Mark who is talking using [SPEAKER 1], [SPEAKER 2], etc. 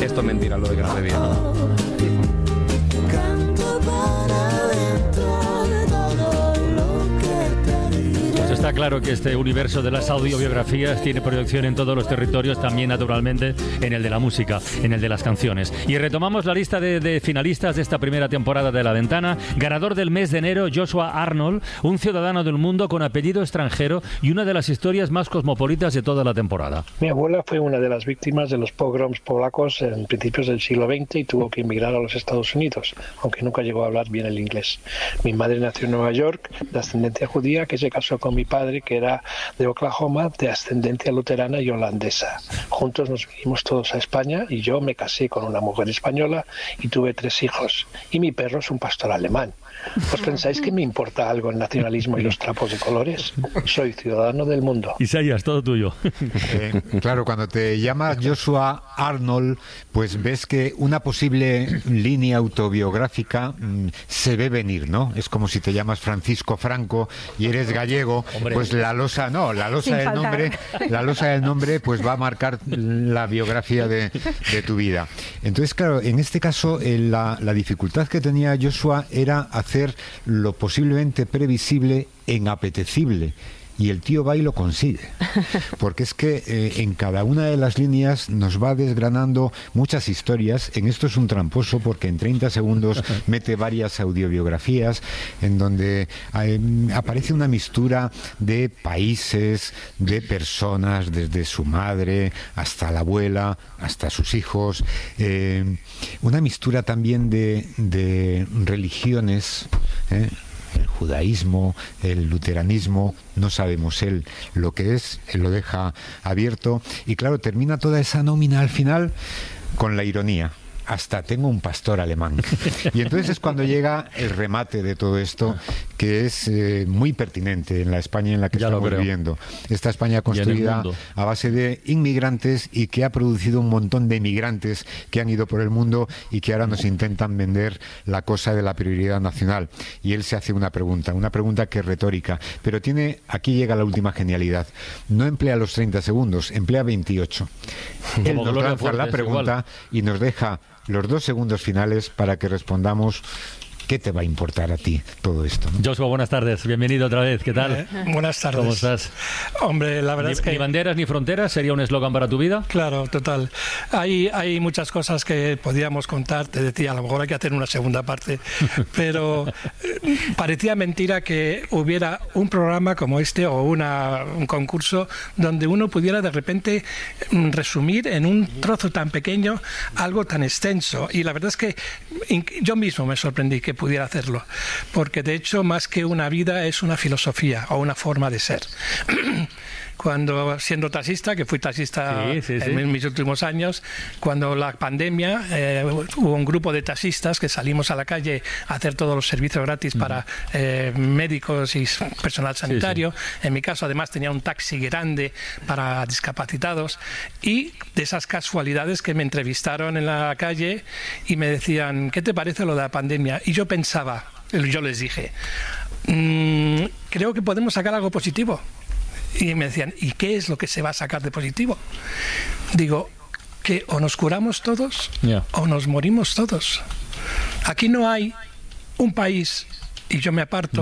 [SPEAKER 1] Esto es mentira, lo de Grande Vía.
[SPEAKER 2] Está claro que este universo de las audiobiografías tiene proyección en todos los territorios, también naturalmente en el de la música, en el de las canciones. Y retomamos la lista de finalistas de esta primera temporada de La Ventana. Ganador del mes de enero, Joshua Arnold, un ciudadano del mundo con apellido extranjero y una de las historias más cosmopolitas de toda la temporada.
[SPEAKER 3] Mi abuela fue una de las víctimas de los pogroms polacos en principios del siglo XX y tuvo que emigrar a los Estados Unidos, aunque nunca llegó a hablar bien el inglés. Mi madre nació en Nueva York, de ascendencia judía, que se casó con mi padre, que era de Oklahoma, de ascendencia luterana y holandesa. Juntos nos vinimos todos a España y yo me casé con una mujer española y tuve 3 hijos. Y mi perro es un pastor alemán. ¿Os pensáis que me importa algo el nacionalismo y los trapos de colores? Soy ciudadano del mundo.
[SPEAKER 2] Isaías, todo tuyo.
[SPEAKER 4] Claro, cuando te llamas Joshua Arnold, pues ves que una posible línea autobiográfica se ve venir, ¿no? Es como si te llamas Francisco Franco y eres gallego. Hombre. Pues la losa del nombre pues va a marcar la biografía de tu vida. Entonces, claro, en este caso la dificultad que tenía Joshua era hacer lo posiblemente previsible en apetecible. Y el tío va y lo consigue, porque es que en cada una de las líneas nos va desgranando muchas historias. En esto es un tramposo porque en 30 segundos mete varias audiobiografías en donde aparece una mistura de países, de personas, desde su madre hasta la abuela, hasta sus hijos, una mistura también de religiones, el judaísmo, el luteranismo, no sabemos él lo que es, él lo deja abierto y claro, termina toda esa nómina al final con la ironía. Hasta tengo un pastor alemán. Y entonces es cuando llega el remate de todo esto, que es muy pertinente en la España en la que estamos viviendo. Esta España construida a base de inmigrantes y que ha producido un montón de emigrantes que han ido por el mundo y que ahora nos intentan vender la cosa de la prioridad nacional. Y él se hace una pregunta que es retórica, pero aquí llega la última genialidad. No emplea los 30 segundos, emplea 28. Él nos lanza la pregunta y nos deja los 2 segundos finales para que respondamos. ¿Qué te va a importar a ti todo esto, ¿no?
[SPEAKER 2] Joshua, buenas tardes. Bienvenido otra vez. ¿Qué tal?
[SPEAKER 5] Buenas tardes.
[SPEAKER 2] ¿Cómo estás?
[SPEAKER 5] Hombre, la verdad es que...
[SPEAKER 2] Ni banderas ni fronteras sería un eslogan para tu vida.
[SPEAKER 5] Claro, total. Hay muchas cosas que podíamos contar. Te decía, a lo mejor hay que hacer una segunda parte. Pero parecía mentira que hubiera un programa como este o un concurso donde uno pudiera de repente resumir en un trozo tan pequeño algo tan extenso. Y la verdad es que yo mismo me sorprendí que pudiera hacerlo, porque de hecho más que una vida es una filosofía o una forma de ser. Cuando siendo taxista, que fui taxista en mis últimos años, cuando la pandemia hubo un grupo de taxistas que salimos a la calle a hacer todos los servicios gratis para médicos y personal sanitario. En mi caso además tenía un taxi grande para discapacitados y de esas casualidades que me entrevistaron en la calle y me decían, ¿qué te parece lo de la pandemia? Y yo pensaba, yo les dije, creo que podemos sacar algo positivo. Y me decían, ¿y qué es lo que se va a sacar de positivo? Digo, que o nos curamos todos o nos morimos todos. Aquí no hay un país, y yo me aparto,